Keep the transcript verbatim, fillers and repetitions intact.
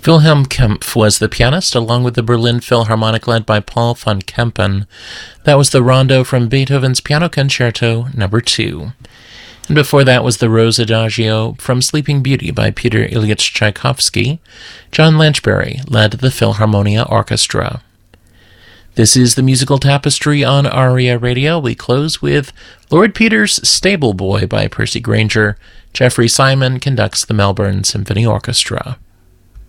Wilhelm Kempff was the pianist, along with the Berlin Philharmonic led by Paul von Kempen. That was the Rondo from Beethoven's Piano Concerto Number two. And before that was the Rose Adagio from Sleeping Beauty by Peter Ilyich Tchaikovsky. John Lanchbery led the Philharmonia Orchestra. This is the Musical Tapestry on ARIA Radio. We close with Lord Peter's Stable Boy by Percy Grainger. Jeffrey Simon conducts the Melbourne Symphony Orchestra.